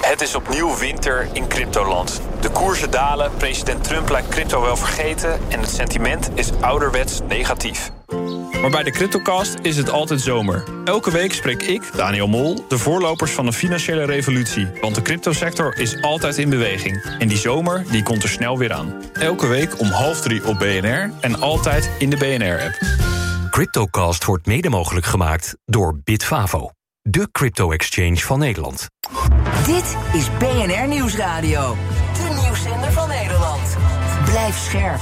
Het is opnieuw winter in cryptoland. De koersen dalen, president Trump lijkt crypto wel vergeten en het sentiment is ouderwets negatief. Maar bij de CryptoCast is het altijd zomer. Elke week spreek ik, Daniel Mol, de voorlopers van een financiële revolutie. Want de cryptosector is altijd in beweging. En die zomer die komt er snel weer aan. Elke week om 2:30 op BNR en altijd in de BNR-app. CryptoCast wordt mede mogelijk gemaakt door Bitfavo, de crypto-exchange van Nederland. Dit is BNR Nieuwsradio, de nieuwszender van Nederland. Blijf scherp.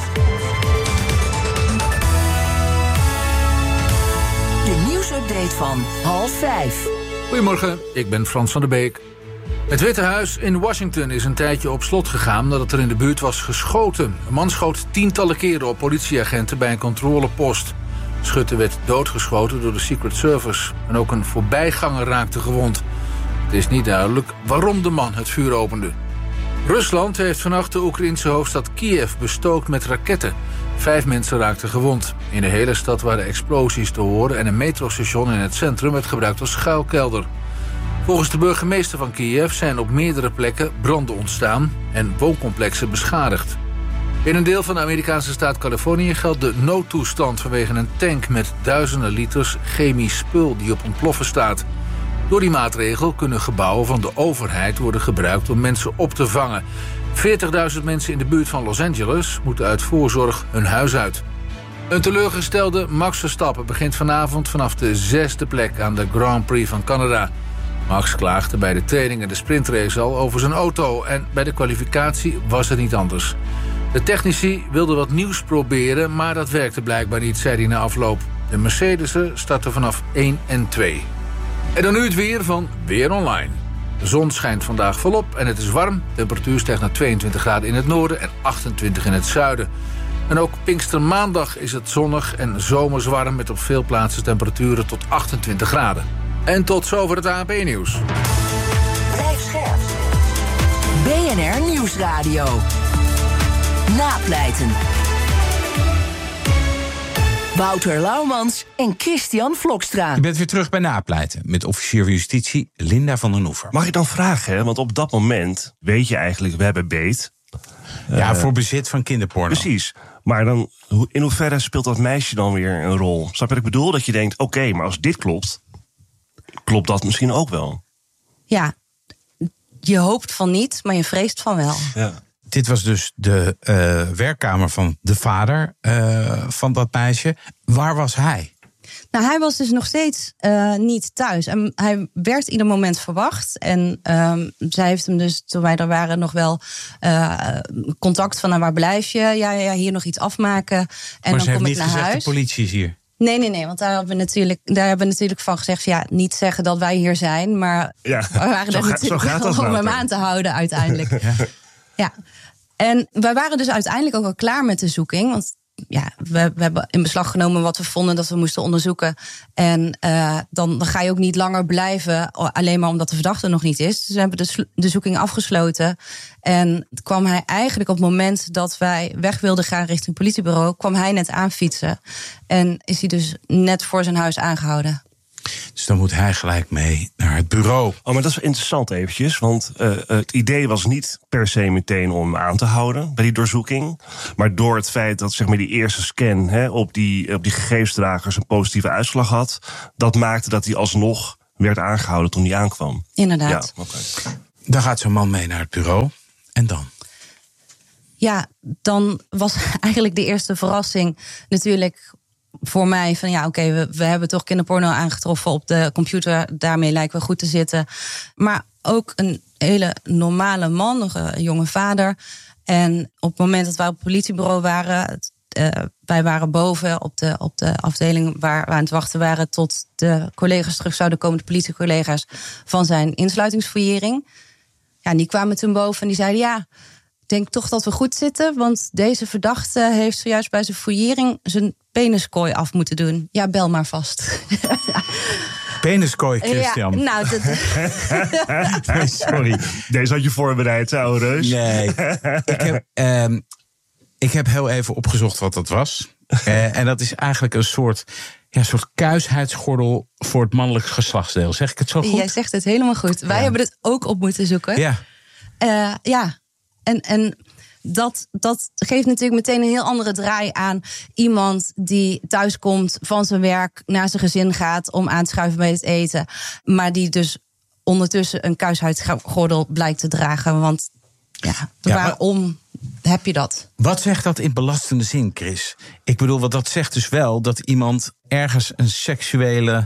De nieuwsupdate van 4:30. Goedemorgen, ik ben Frans van der Beek. Het Witte Huis in Washington is een tijdje op slot gegaan nadat er in de buurt was geschoten. Een man schoot tientallen keren op politieagenten bij een controlepost. De schutter werd doodgeschoten door de Secret Service en ook een voorbijganger raakte gewond. Het is niet duidelijk waarom de man het vuur opende. Rusland heeft vannacht de Oekraïnse hoofdstad Kiev bestookt met raketten. 5 mensen raakten gewond. In de hele stad waren explosies te horen en een metrostation in het centrum werd gebruikt als schuilkelder. Volgens de burgemeester van Kiev zijn op meerdere plekken branden ontstaan en wooncomplexen beschadigd. In een deel van de Amerikaanse staat Californië geldt de noodtoestand vanwege een tank met duizenden liters chemisch spul die op ontploffen staat. Door die maatregel kunnen gebouwen van de overheid worden gebruikt om mensen op te vangen. 40.000 mensen in de buurt van Los Angeles moeten uit voorzorg hun huis uit. Een teleurgestelde Max Verstappen begint vanavond vanaf de 6e plek aan de Grand Prix van Canada. Max klaagde bij de training en de sprintrace al over zijn auto en bij de kwalificatie was het niet anders. De technici wilden wat nieuws proberen, maar dat werkte blijkbaar niet, zei hij na afloop. De Mercedes'en starten vanaf 1 en 2. En dan nu het weer van Weer Online. De zon schijnt vandaag volop en het is warm. De temperatuur stijgt naar 22 graden in het noorden en 28 in het zuiden. En ook Pinkstermaandag is het zonnig en zomers warm met op veel plaatsen temperaturen tot 28 graden. En tot zover het ANP-nieuws. Blijf scherp. BNR Nieuwsradio. Napleiten. Wouter Laumans en Christian Vlokstra. Je bent weer terug bij Napleiten met officier van justitie Linda van den Oever. Mag ik dan vragen, hè? Want op dat moment weet je eigenlijk, we hebben beet. Ja, voor bezit van kinderporno. Precies. Maar dan, in hoeverre speelt dat meisje dan weer een rol? Snap je wat ik bedoel? Dat je denkt, oké, maar als dit klopt, klopt dat misschien ook wel. Ja, je hoopt van niet, maar je vreest van wel. Ja. Dit was dus de werkkamer van de vader van dat meisje. Waar was hij? Nou, hij was dus nog steeds niet thuis. En hij werd ieder moment verwacht. En zij heeft hem dus, toen wij er waren, nog wel contact van... waar blijf je? Ja, hier nog iets afmaken. En maar dan kom ik naar gezegd, huis. De politie is hier. Nee, want daar hebben we natuurlijk van gezegd... ja, niet zeggen dat wij hier zijn, maar we waren er natuurlijk wel om hem aan te houden uiteindelijk. Ja. En wij waren dus uiteindelijk ook al klaar met de zoeking. Want ja, we hebben in beslag genomen wat we vonden dat we moesten onderzoeken. En dan ga je ook niet langer blijven, alleen maar omdat de verdachte nog niet is. Dus we hebben de zoeking afgesloten. En kwam hij eigenlijk op het moment dat wij weg wilden gaan richting het politiebureau... kwam hij net aanfietsen en is hij dus net voor zijn huis aangehouden. Dus dan moet hij gelijk mee naar het bureau. Oh, maar dat is interessant eventjes, want het idee was niet per se meteen om hem aan te houden bij die doorzoeking. Maar door het feit dat zeg maar die eerste scan op die gegevensdragers een positieve uitslag had, dat maakte dat hij alsnog werd aangehouden toen hij aankwam. Inderdaad. Ja, okay. Dan gaat zo'n man mee naar het bureau. En dan? Ja, dan was eigenlijk de eerste verrassing natuurlijk voor mij van ja, oké, we hebben toch kinderporno aangetroffen op de computer. Daarmee lijken we goed te zitten. Maar ook een hele normale man, nog een jonge vader. En op het moment dat wij op het politiebureau waren, wij waren boven op de afdeling waar we aan het wachten waren tot de collega's terug zouden komen, de politiecollega's van zijn insluitingsfouillering. Ja, en die kwamen toen boven en die zeiden ja, ik denk toch dat we goed zitten, want deze verdachte heeft zojuist bij zijn fouillering zijn peniskooi af moeten doen. Ja, bel maar vast. Peniskooi, Christian. Ja, nou, nee, sorry. Deze had je voorbereid, oude reus. Nee, ik heb heel even opgezocht wat dat was. En dat is eigenlijk een soort een soort kuisheidsgordel voor het mannelijk geslachtsdeel. Zeg ik het zo goed? Jij zegt het helemaal goed. Wij hebben het ook op moeten zoeken. Ja. En dat geeft natuurlijk meteen een heel andere draai aan iemand die thuiskomt van zijn werk, naar zijn gezin gaat om aan te schuiven bij het eten. Maar die dus ondertussen een kuisheidsgordel blijkt te dragen. Want waarom heb je dat? Wat zegt dat in belastende zin, Chris? Ik bedoel, wat dat zegt dus wel dat iemand ergens een seksuele...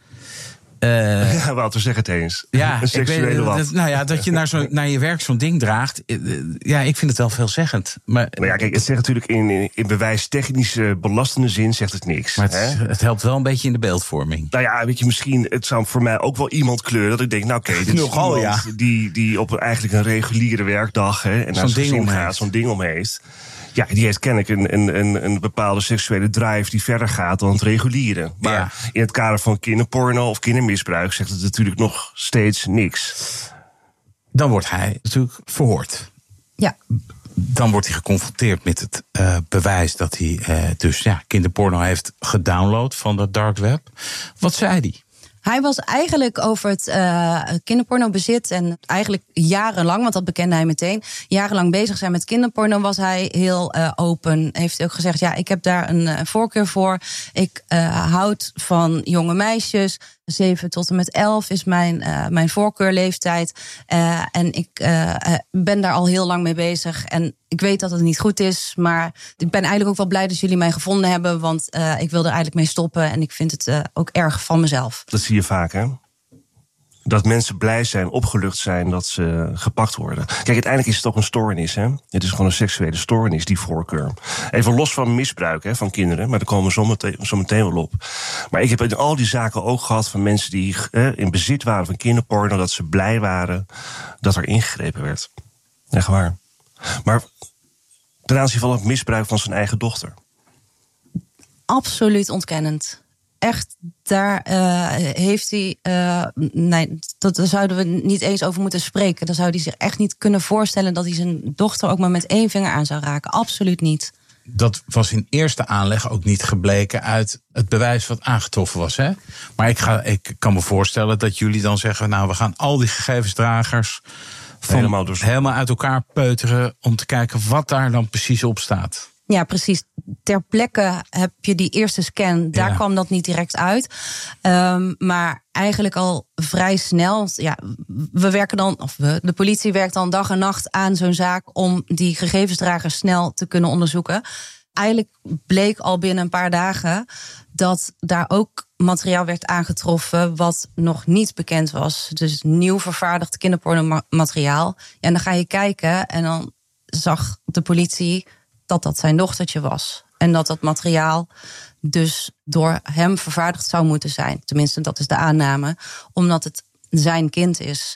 Wouter, zeg het eens. Ja, een seksuele wat. Dat je naar je werk zo'n ding draagt. Ja, ik vind het wel veelzeggend. Maar kijk, het zegt natuurlijk in bewijstechnische belastende zin zegt het niks. Maar het helpt wel een beetje in de beeldvorming. Nou ja, weet je, misschien, het zou voor mij ook wel iemand kleuren dat ik denk, dit is iemand die op eigenlijk een reguliere werkdag en naar zijn gezin gaat, zo'n ding om heeft. Ja, die heeft kennelijk een bepaalde seksuele drive die verder gaat dan het reguliere. Maar in het kader van kinderporno of kindermisbruik zegt het natuurlijk nog steeds niks. Dan wordt hij natuurlijk verhoord. Ja. Dan wordt hij geconfronteerd met het bewijs dat hij kinderporno heeft gedownload van de dark web. Wat zei hij? Hij was eigenlijk over het kinderpornobezit en eigenlijk jarenlang, want dat bekende hij meteen, jarenlang bezig zijn met kinderporno, was hij heel open. Heeft hij ook gezegd, ik heb daar een voorkeur voor. Ik houd van jonge meisjes. 7 tot en met 11 is mijn voorkeurleeftijd. En ik ben daar al heel lang mee bezig. En ik weet dat het niet goed is. Maar ik ben eigenlijk ook wel blij dat jullie mij gevonden hebben. Want ik wil er eigenlijk mee stoppen. En ik vind het ook erg van mezelf. Dat zie je vaak, hè? Dat mensen blij zijn, opgelucht zijn dat ze gepakt worden. Kijk, uiteindelijk is het ook een stoornis, hè? Het is gewoon een seksuele stoornis, die voorkeur. Even los van misbruik van kinderen, maar daar komen we zo meteen wel op. Maar ik heb in al die zaken ook gehad van mensen die in bezit waren van kinderporno, dat ze blij waren dat er ingegrepen werd. Echt waar. Maar ten aanzien van het misbruik van zijn eigen dochter. Absoluut ontkennend. Echt, daar heeft hij... daar zouden we niet eens over moeten spreken. Dan zou hij zich echt niet kunnen voorstellen dat hij zijn dochter ook maar met 1 vinger aan zou raken. Absoluut niet. Dat was in eerste aanleg ook niet gebleken uit het bewijs wat aangetroffen was. Hè? Maar ik kan me voorstellen dat jullie dan zeggen, we gaan al die gegevensdragers helemaal uit elkaar peuteren om te kijken wat daar dan precies op staat. Ja, precies. Ter plekke heb je die eerste scan. Daar kwam dat niet direct uit. Maar eigenlijk al vrij snel. Ja, de politie werkt dan dag en nacht aan zo'n zaak om die gegevensdragers snel te kunnen onderzoeken. Eigenlijk bleek al binnen een paar dagen dat daar ook materiaal werd aangetroffen wat nog niet bekend was. Dus nieuw vervaardigd kinderpornomateriaal. Ja, en dan ga je kijken en dan zag de politie dat zijn dochtertje was. En dat materiaal dus door hem vervaardigd zou moeten zijn. Tenminste, dat is de aanname. Omdat het zijn kind is.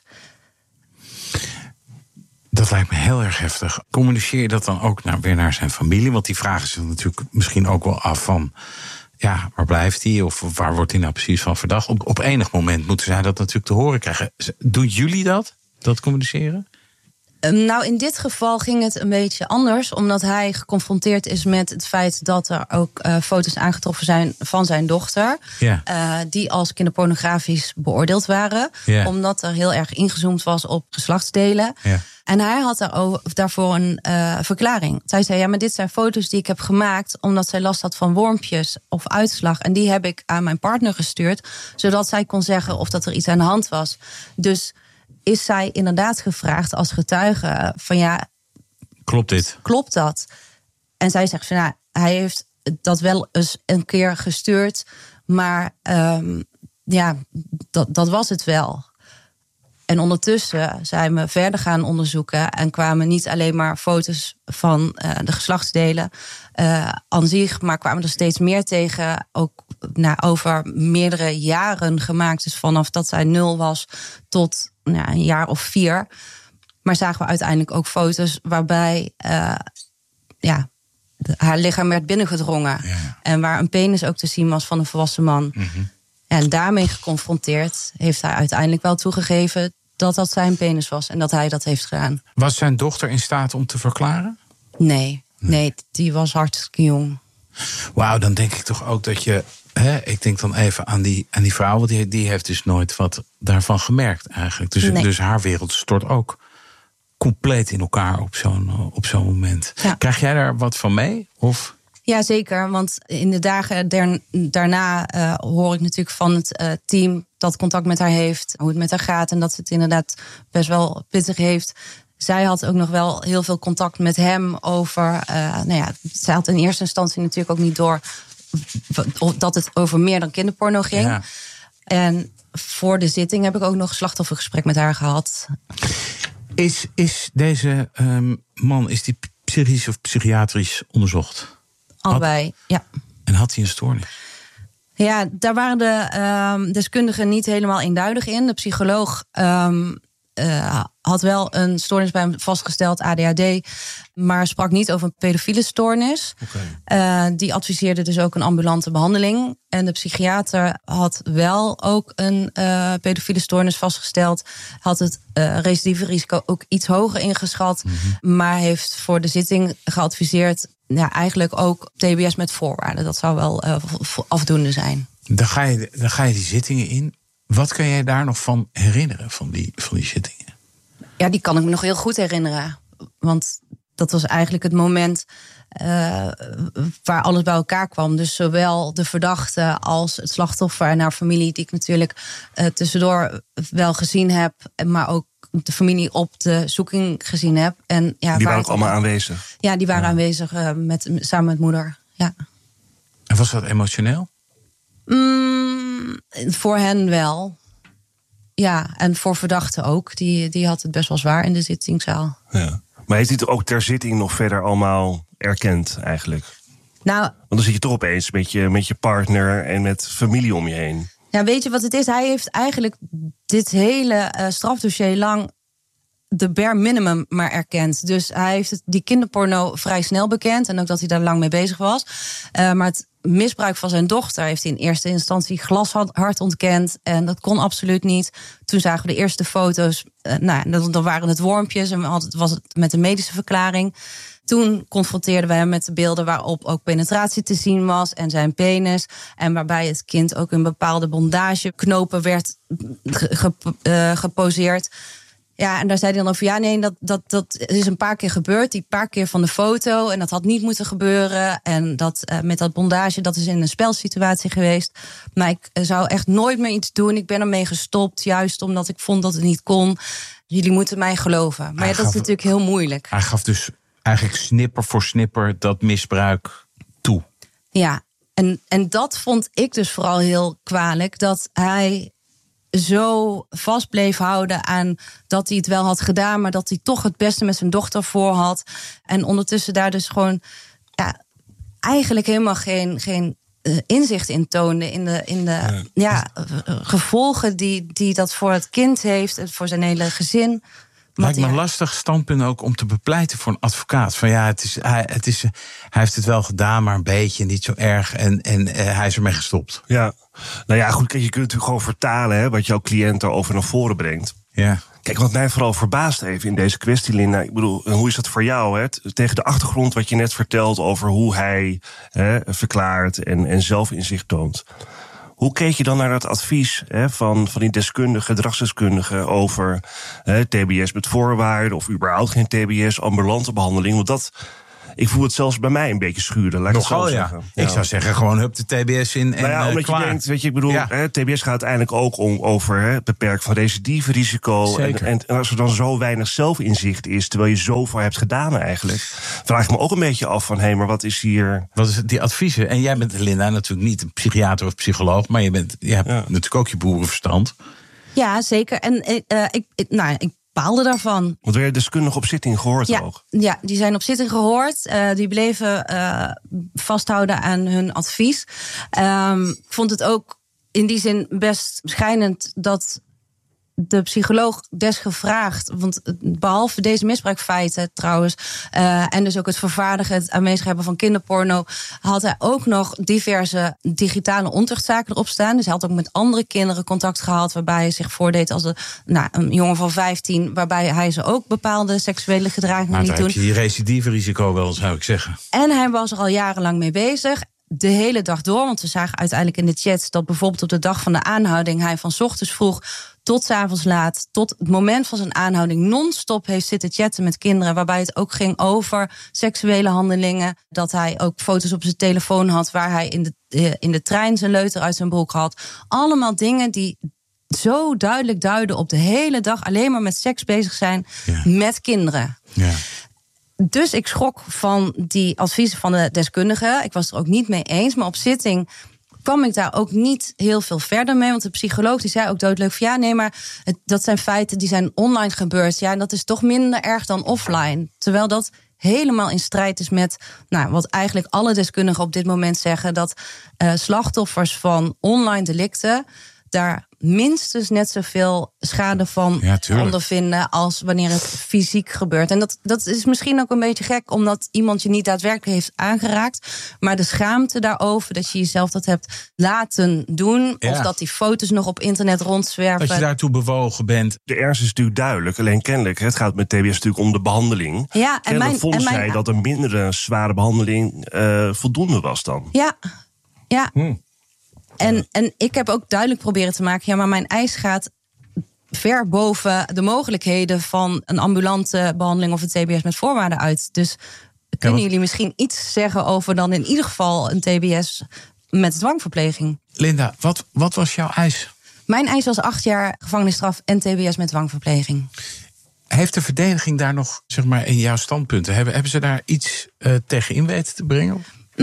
Dat lijkt me heel erg heftig. Communiceer je dat dan ook weer naar zijn familie? Want die vragen zich natuurlijk misschien ook wel af van, waar blijft hij? Of waar wordt hij nou precies van verdacht? Op enig moment moeten zij dat natuurlijk te horen krijgen. Doen jullie dat communiceren? Nou, in dit geval ging het een beetje anders. Omdat hij geconfronteerd is met het feit dat er ook foto's aangetroffen zijn van zijn dochter. Yeah. Die als kinderpornografisch beoordeeld waren. Yeah. Omdat er heel erg ingezoomd was op geslachtsdelen. Yeah. En hij had daarvoor een verklaring. Zij zei, maar dit zijn foto's die ik heb gemaakt omdat zij last had van wormpjes of uitslag. En die heb ik aan mijn partner gestuurd. Zodat zij kon zeggen of dat er iets aan de hand was. Dus is zij inderdaad gevraagd als getuige van klopt dit? Klopt dat? En zij zegt van hij heeft dat wel eens een keer gestuurd, maar dat was het wel. En ondertussen zijn we verder gaan onderzoeken en kwamen niet alleen maar foto's van de geslachtsdelen aan zich, maar kwamen er steeds meer tegen, ook over meerdere jaren gemaakt. Dus vanaf dat zij 0 was tot een jaar of 4. Maar zagen we uiteindelijk ook foto's waarbij haar lichaam werd binnengedrongen. Ja. En waar een penis ook te zien was van een volwassen man. Mm-hmm. En daarmee geconfronteerd heeft hij uiteindelijk wel toegegeven dat zijn penis was en dat hij dat heeft gedaan. Was zijn dochter in staat om te verklaren? Nee, die was hartstikke jong. Wauw, dan denk ik toch ook dat je Ik denk dan even aan die vrouw, want die heeft dus nooit wat daarvan gemerkt eigenlijk. Dus haar wereld stort ook compleet in elkaar op zo'n moment. Ja. Krijg jij daar wat van mee? Of? Ja, zeker. Want in de dagen daarna hoor ik natuurlijk van het team dat contact met haar heeft, hoe het met haar gaat en dat ze het inderdaad best wel pittig heeft. Zij had ook nog wel heel veel contact met hem over. Zij had in eerste instantie natuurlijk ook niet door dat het over meer dan kinderporno ging. Ja. En voor de zitting heb ik ook nog een slachtoffergesprek met haar gehad. Is deze man, is die psychisch of psychiatrisch onderzocht? Allebei, ja. En had hij een stoornis? Ja, daar waren de deskundigen niet helemaal eenduidig in. De psycholoog had wel een stoornis bij hem vastgesteld, ADHD, maar sprak niet over een pedofiele stoornis. Okay. Die adviseerde dus ook een ambulante behandeling. En de psychiater had wel ook een pedofiele stoornis vastgesteld. Had het recidive-risico ook iets hoger ingeschat. Mm-hmm. Maar heeft voor de zitting geadviseerd, eigenlijk ook TBS met voorwaarden. Dat zou wel afdoende zijn. Dan ga je die zittingen in. Wat kan jij daar nog van herinneren, van die zittingen? Ja, die kan ik me nog heel goed herinneren. Want dat was eigenlijk het moment waar alles bij elkaar kwam. Dus zowel de verdachte als het slachtoffer en haar familie, die ik natuurlijk tussendoor wel gezien heb, maar ook de familie op de zoeking gezien heb. En, ja, die waren ook allemaal aanwezig? Ja, die waren aanwezig samen met moeder. Ja. En was dat emotioneel? Voor hen wel. Ja, en voor verdachten ook. Die had het best wel zwaar in de zittingszaal. Ja. Maar heeft hij het ook ter zitting nog verder allemaal erkend eigenlijk? Nou, want dan zit je toch opeens met je partner en met familie om je heen. Ja, weet je wat het is? Hij heeft eigenlijk dit hele strafdossier lang de bare minimum maar erkend. Dus hij heeft die kinderporno vrij snel bekend. En ook dat hij daar lang mee bezig was. Maar het misbruik van zijn dochter heeft hij in eerste instantie glashard ontkend. En dat kon absoluut niet. Toen zagen we de eerste foto's. Dan waren het wormpjes. En was het met een medische verklaring. Toen confronteerden we hem met de beelden waarop ook penetratie te zien was. En zijn penis. En waarbij het kind ook in bepaalde bondageknopen werd geposeerd. Ja, en daar zei hij dan over, ja, nee, dat is een paar keer gebeurd. Die paar keer van de foto. En dat had niet moeten gebeuren. En dat met dat bondage, dat is in een spelsituatie geweest. Maar ik zou echt nooit meer iets doen. Ik ben ermee gestopt, juist omdat ik vond dat het niet kon. Jullie moeten mij geloven. Maar dat is natuurlijk heel moeilijk. Hij gaf dus eigenlijk snipper voor snipper dat misbruik toe. Ja, en dat vond ik dus vooral heel kwalijk. Dat hij zo vast bleef houden aan dat hij het wel had gedaan, maar dat hij toch het beste met zijn dochter voor had. En ondertussen daar dus gewoon eigenlijk helemaal geen inzicht in toonde in de gevolgen die dat voor het kind heeft en voor zijn hele gezin. Lijkt me een lastig standpunt ook om te bepleiten voor een advocaat. Van ja, hij heeft het wel gedaan, maar een beetje, niet zo erg. En hij is ermee gestopt. Ja, nou ja, goed, je kunt natuurlijk gewoon vertalen wat jouw cliënt erover naar voren brengt. Ja. Kijk, wat mij vooral verbaast even in deze kwestie, Linda. Ik bedoel, hoe is dat voor jou? Hè? Tegen de achtergrond wat je net vertelt over hoe hij verklaart en zelfinzicht toont. Hoe keek je dan naar dat advies van die deskundigen, gedragsdeskundigen over TBS met voorwaarden of überhaupt geen TBS, ambulante behandeling? Want ik voel het zelfs bij mij een beetje schuren. Laat ik het zo zeggen. Ja. Ik zou zeggen, gewoon hup de TBS in en omdat klaar. Je denkt, weet je, ik bedoel, TBS gaat uiteindelijk ook over het beperken van recidive-risico. En als er dan zo weinig zelfinzicht is, terwijl je zoveel hebt gedaan eigenlijk, vraag ik me ook een beetje af van, maar wat is hier? Wat is die adviezen? En jij bent, Linda, natuurlijk niet een psychiater of psycholoog, maar je hebt natuurlijk ook je boerenverstand. Ja, zeker. En ik baalde daarvan. Want werd je deskundig op zitting gehoord ook? Ja, die zijn op zitting gehoord. Die bleven vasthouden aan hun advies. Ik vond het ook in die zin best schijnend dat de psycholoog desgevraagd, want behalve deze misbruikfeiten trouwens, en dus ook het vervaardigen, het aanwezig hebben van kinderporno, had hij ook nog diverse digitale ontuchtzaken erop staan. Dus hij had ook met andere kinderen contact gehad, waarbij hij zich voordeed als een jongen van 15, waarbij hij ze ook bepaalde seksuele gedragingen liet doen. Maar heb je die recidive risico wel, zou ik zeggen. En hij was er al jarenlang mee bezig. de hele dag door. Want we zagen uiteindelijk in de chats dat bijvoorbeeld op de dag van de aanhouding hij van 's ochtends vroeg tot 's avonds laat, tot het moment van zijn aanhouding non-stop heeft zitten chatten met kinderen, waarbij het ook ging over seksuele handelingen. Dat hij ook foto's op zijn telefoon had waar hij in de trein zijn leuter uit zijn broek had. Allemaal dingen die zo duidelijk duiden op de hele dag alleen maar met seks bezig zijn met kinderen. Ja. Dus ik schrok van die adviezen van de deskundigen. Ik was het er ook niet mee eens, maar op zitting kwam ik daar ook niet heel veel verder mee. Want de psycholoog die zei ook doodleuk van ja, nee, maar dat zijn feiten die zijn online gebeurd. Ja, en dat is toch minder erg dan offline. Terwijl dat helemaal in strijd is met wat eigenlijk alle deskundigen op dit moment zeggen, dat slachtoffers van online delicten daar minstens net zoveel schade van ondervinden als wanneer het fysiek gebeurt. En dat is misschien ook een beetje gek, omdat iemand je niet daadwerkelijk heeft aangeraakt. Maar de schaamte daarover, dat je jezelf dat hebt laten doen, of dat die foto's nog op internet rondzwerven. Dat je daartoe bewogen bent. De ernst is natuurlijk duidelijk, alleen kennelijk, het gaat met TBS natuurlijk om de behandeling. Ja, en vond zij dat een mindere zware behandeling voldoende was dan? Ja. En ik heb ook duidelijk proberen te maken, ja, maar mijn eis gaat ver boven de mogelijkheden van een ambulante behandeling of een TBS met voorwaarden uit. Dus kunnen jullie misschien iets zeggen over dan in ieder geval een TBS met dwangverpleging? Linda, wat was jouw eis? Mijn eis was 8 jaar gevangenisstraf en TBS met dwangverpleging. Heeft de verdediging daar nog, zeg maar, in jouw standpunten, hebben ze daar iets tegen in weten te brengen?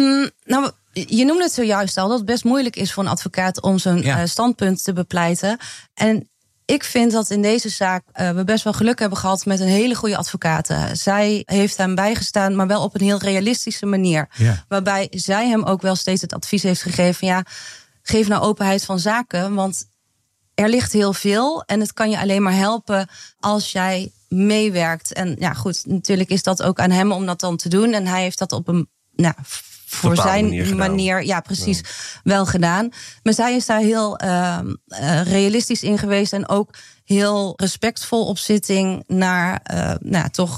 Je noemde het zojuist al, dat het best moeilijk is voor een advocaat om zo'n standpunt te bepleiten. En ik vind dat in deze zaak we best wel geluk hebben gehad met een hele goede advocaat. Zij heeft hem bijgestaan, maar wel op een heel realistische manier. Ja. Waarbij zij hem ook wel steeds het advies heeft gegeven van geef nou openheid van zaken, want er ligt heel veel en het kan je alleen maar helpen als jij meewerkt. En ja, goed, natuurlijk is dat ook aan hem om dat dan te doen. En hij heeft dat op een voor zijn manier wel gedaan. Maar zij is daar heel realistisch in geweest en ook heel respectvol op zitting naar toch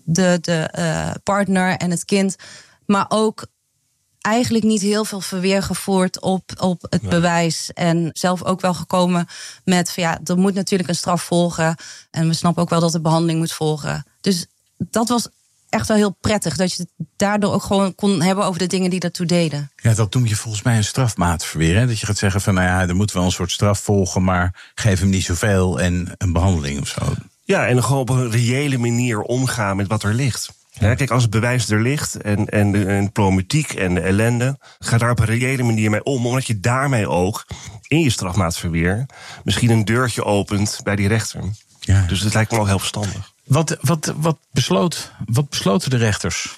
de partner en het kind. Maar ook eigenlijk niet heel veel verweer gevoerd op het bewijs. En zelf ook wel gekomen met van er moet natuurlijk een straf volgen. En we snappen ook wel dat de behandeling moet volgen. Dus dat was echt wel heel prettig, dat je het daardoor ook gewoon kon hebben over de dingen die daartoe deden. Ja, dat noem je volgens mij een strafmaatverweer. Hè? Dat je gaat zeggen van er moet wel een soort straf volgen, maar geef hem niet zoveel en een behandeling of zo. Ja, en gewoon op een reële manier omgaan met wat er ligt. Ja, kijk, als het bewijs er ligt en de problematiek en de ellende, ga daar op een reële manier mee om, omdat je daarmee ook in je strafmaatverweer misschien een deurtje opent bij die rechter. Ja. Dus het lijkt me ook heel verstandig. Wat besloten de rechters?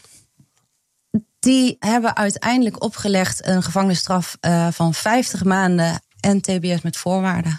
Die hebben uiteindelijk opgelegd een gevangenisstraf van 50 maanden en TBS met voorwaarden.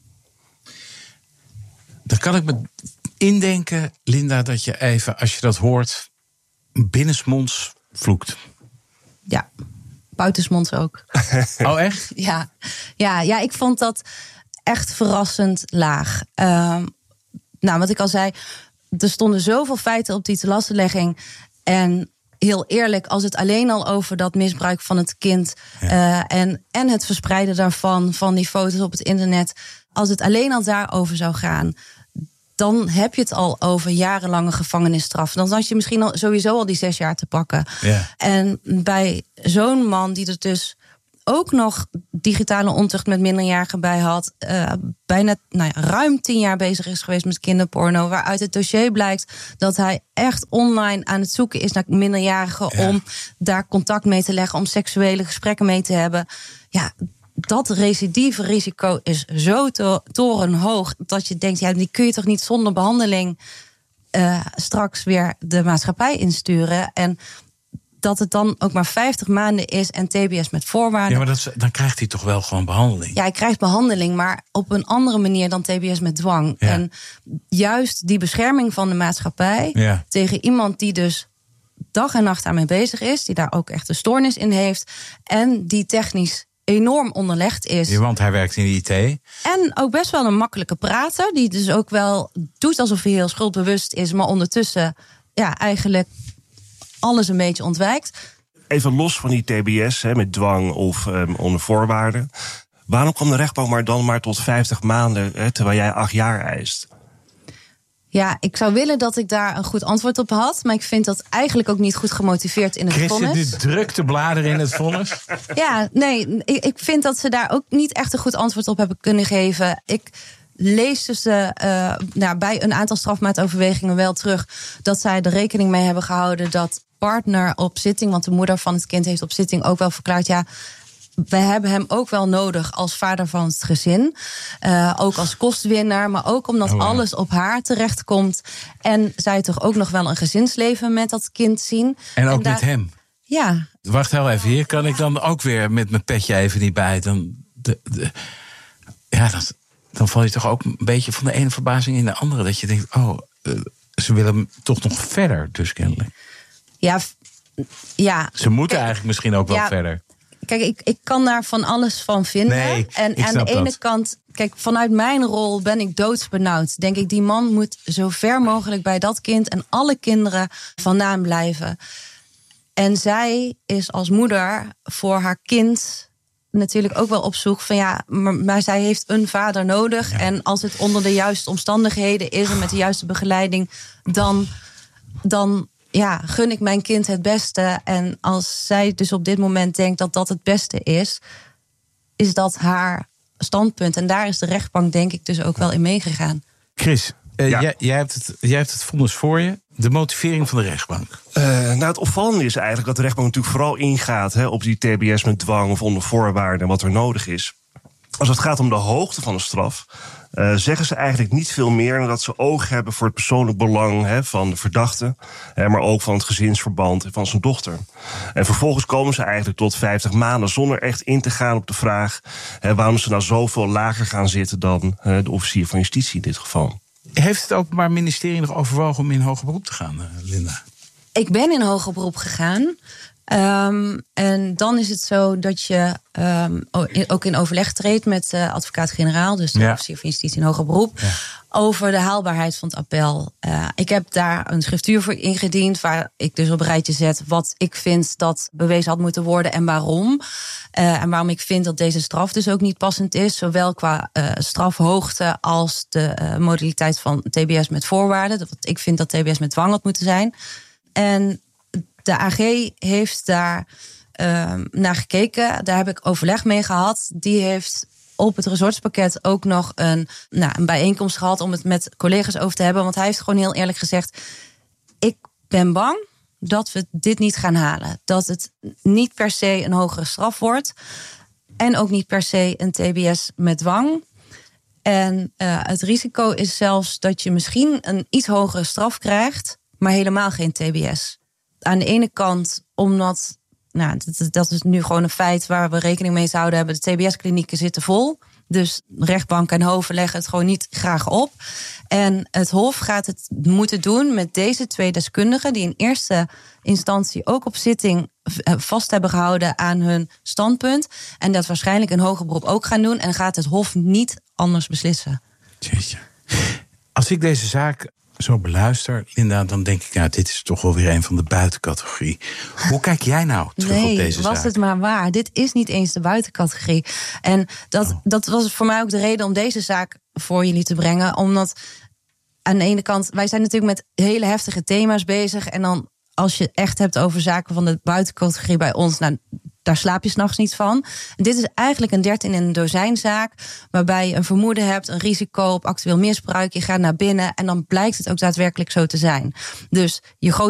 Dan kan ik me indenken, Linda, dat je even, als je dat hoort, binnensmonds vloekt. Ja, buitensmonds ook. Oh, echt? Ja, ik vond dat echt verrassend laag. Wat ik al zei, er stonden zoveel feiten op die telastenlegging. En heel eerlijk, als het alleen al over dat misbruik van het kind en het verspreiden daarvan, van die foto's op het internet, als het alleen al daarover zou gaan, dan heb je het al over jarenlange gevangenisstraf. Dan had je misschien sowieso al die 6 jaar te pakken. Ja. En bij zo'n man die er dus ook nog digitale ontucht met minderjarigen bij had, bijna ruim 10 jaar bezig is geweest met kinderporno, waaruit het dossier blijkt dat hij echt online aan het zoeken is naar minderjarigen om daar contact mee te leggen, om seksuele gesprekken mee te hebben. Ja, dat recidieve risico is zo torenhoog dat je denkt, die kun je toch niet zonder behandeling straks weer de maatschappij insturen. En dat het dan ook maar 50 maanden is en TBS met voorwaarden. Ja, maar dan krijgt hij toch wel gewoon behandeling? Ja, hij krijgt behandeling, maar op een andere manier dan TBS met dwang. Ja. En juist die bescherming van de maatschappij tegen iemand die dus dag en nacht daarmee bezig is, die daar ook echt een stoornis in heeft en die technisch enorm onderlegd is. Ja, want hij werkt in de IT. En ook best wel een makkelijke prater, die dus ook wel doet alsof hij heel schuldbewust is, maar ondertussen eigenlijk alles een beetje ontwijkt. even los van die TBS, met dwang of onder voorwaarden. Waarom kwam de rechtbank maar tot 50 maanden, terwijl jij 8 jaar eist? Ja, ik zou willen dat ik daar een goed antwoord op had. Maar ik vind dat eigenlijk ook niet goed gemotiveerd in het vonnis. Chris, nu druk te bladeren in het vonnis. Ja, nee, ik vind dat ze daar ook niet echt een goed antwoord op hebben kunnen geven. Ik lees dus bij een aantal strafmaatoverwegingen wel terug dat zij er rekening mee hebben gehouden dat partner op zitting, want de moeder van het kind heeft op zitting ook wel verklaard, ja, we hebben hem ook wel nodig als vader van het gezin. Ook als kostwinner, maar ook omdat alles op haar terechtkomt. En zij toch ook nog wel een gezinsleven met dat kind zien. En ook met hem. Ja. Wacht heel even, hier kan ik dan ook weer met mijn petje even niet bij. Dan val je toch ook een beetje van de ene verbazing in de andere. Dat je denkt, ze willen toch nog verder, dus kennelijk. Ja. Ze moeten eigenlijk misschien ook wel verder. Kijk, ik kan daar van alles van vinden. Nee, en aan de ene kant, kijk, vanuit mijn rol ben ik doodsbenauwd. Denk ik, die man moet zo ver mogelijk bij dat kind en alle kinderen vandaan blijven. En zij is als moeder voor haar kind natuurlijk ook wel op zoek van maar zij heeft een vader nodig. Ja. En als het onder de juiste omstandigheden is en met de juiste begeleiding, dan gun ik mijn kind het beste. En als zij dus op dit moment denkt dat dat het beste is dat haar standpunt. En daar is de rechtbank denk ik dus ook wel in meegegaan. Chris, jij hebt het vonnis voor je. De motivering van de rechtbank. Het opvallende is eigenlijk dat de rechtbank natuurlijk vooral ingaat op die TBS met dwang of onder voorwaarden en wat er nodig is. Als het gaat om de hoogte van de straf, zeggen ze eigenlijk niet veel meer dan dat ze oog hebben voor het persoonlijk belang van de verdachte, maar ook van het gezinsverband en van zijn dochter. En vervolgens komen ze eigenlijk tot 50 maanden zonder echt in te gaan op de vraag waarom ze nou zoveel lager gaan zitten dan de officier van justitie in dit geval. Heeft het Openbaar Ministerie nog overwogen om in hoger beroep te gaan, Linda? Ik ben in hoger beroep gegaan. En dan is het zo dat je ook in overleg treedt met de advocaat-generaal, dus de officier van justitie in hoger beroep, over de haalbaarheid van het appel. Ik heb daar een schriftuur voor ingediend, waar ik dus op een rijtje zet wat ik vind dat bewezen had moeten worden en waarom. En waarom ik vind dat deze straf dus ook niet passend is, zowel qua strafhoogte als de modaliteit van TBS met voorwaarden. Want ik vind dat TBS met dwang had moeten zijn. En de AG heeft daar naar gekeken. Daar heb ik overleg mee gehad. Die heeft op het resortspakket ook nog een bijeenkomst gehad om het met collega's over te hebben. Want hij heeft gewoon heel eerlijk gezegd, ik ben bang dat we dit niet gaan halen. Dat het niet per se een hogere straf wordt. En ook niet per se een TBS met dwang. En het risico is zelfs dat je misschien een iets hogere straf krijgt, maar helemaal geen TBS. Aan de ene kant, omdat, dat is nu gewoon een feit waar we rekening mee zouden hebben. De TBS-klinieken zitten vol. Dus rechtbank en hoven leggen het gewoon niet graag op. En het Hof gaat het moeten doen met deze 2 deskundigen, die in eerste instantie ook op zitting vast hebben gehouden aan hun standpunt. En dat waarschijnlijk een hoger beroep ook gaan doen. En gaat het Hof niet anders beslissen. Jeetje. Als ik deze zaak zo beluister, Linda, dan denk ik, dit is toch wel weer een van de buitencategorie. Hoe kijk jij nou terug op deze zaak? Was het maar waar. Dit is niet eens de buitencategorie. En dat was voor mij ook de reden om deze zaak voor jullie te brengen. Omdat aan de ene kant, wij zijn natuurlijk met hele heftige thema's bezig. En dan als je echt hebt over zaken van de buitencategorie bij ons, daar slaap je 's nachts niet van. En dit is eigenlijk een 13 in een dozijn zaak, waarbij je een vermoeden hebt, een risico op actueel misbruik. Je gaat naar binnen en dan blijkt het ook daadwerkelijk zo te zijn. Dus je